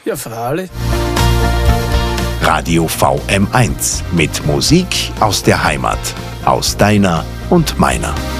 Ja, freilich. Radio VM1 mit Musik aus der Heimat, aus deiner und meiner.